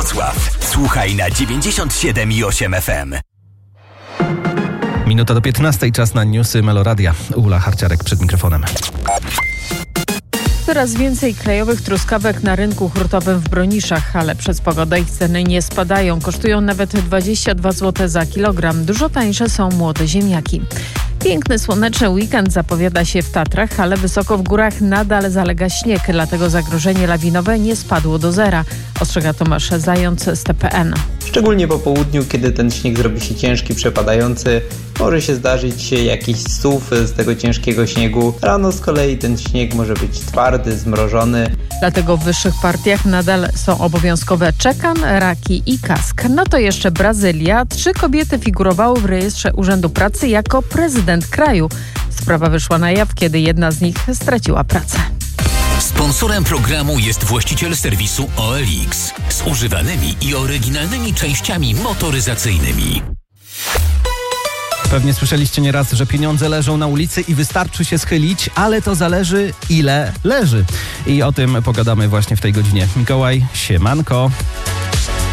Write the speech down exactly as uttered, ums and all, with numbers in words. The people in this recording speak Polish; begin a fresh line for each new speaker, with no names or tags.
Wrocław. Słuchaj na dziewięćdziesiąt siedem i osiem F M.
Minuta do piętnastej, czas na newsy Meloradia. Ula Harciarek przed mikrofonem.
Coraz więcej krajowych truskawek na rynku hurtowym w Broniszach, ale przez pogodę ich ceny nie spadają. Kosztują nawet dwadzieścia dwa złote za kilogram. Dużo tańsze są młode ziemniaki. Piękny, słoneczny weekend zapowiada się w Tatrach, ale wysoko w górach nadal zalega śnieg, dlatego zagrożenie lawinowe nie spadło do zera. Ostrzega Tomasz Zając z T P N.
Szczególnie po południu, kiedy ten śnieg zrobi się ciężki, przepadający, może się zdarzyć jakiś suw z tego ciężkiego śniegu. Rano z kolei ten śnieg może być twardy, zmrożony.
Dlatego w wyższych partiach nadal są obowiązkowe czekan, raki i kask. No to jeszcze Brazylia. Trzy kobiety figurowały w rejestrze Urzędu Pracy jako prezydent kraju. Sprawa wyszła na jaw, kiedy jedna z nich straciła pracę.
Sponsorem programu jest właściciel serwisu O L X z używanymi i oryginalnymi częściami motoryzacyjnymi.
Pewnie słyszeliście nieraz, że pieniądze leżą na ulicy i wystarczy się schylić, ale to zależy, ile leży. I o tym pogadamy właśnie w tej godzinie. Mikołaj, siemanko.